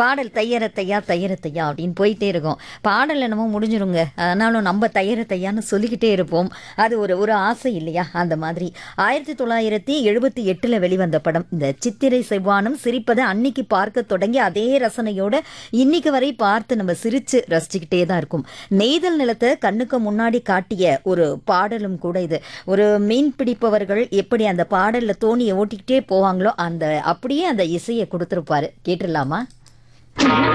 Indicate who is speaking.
Speaker 1: பாடல் தையற தையா அப்படின்னு போயிட்டே இருக்கும். பாடல் என்னமோ முடிஞ்சிருங்க, ஆனாலும் நம்ம தையற தையான்னு சொல்லிக்கிட்டே இருப்போம். அது ஒரு ஒரு ஆசை இல்லையா? அந்த மாதிரி 1978 வெளிவந்த படம் இந்த சித்திரை செவ்வானம். சிரிப்பதை அன்னைக்கு பார்க்க தொடங்கி அதே ரசனையோட இன்னைக்கு வரை பார்த்து நம்ம சிரிச்சு ரசிச்சுக்கிட்டே தான் இருக்கும். நெய்தல் நிலத்தை கண்ணுக்கு முன்னாடி காட்டிய ஒரு பாடலும் கூட இது. ஒரு மீன் பிடிப்பவர்கள் எப்படி அந்த பாடல்ல தோணியை ஓட்டிக்கிட்டே போவாங்களோ அந்த அப்படியே அந்த இசையை கொடுத்துருப்பாரு. கேட்டுடலாமா?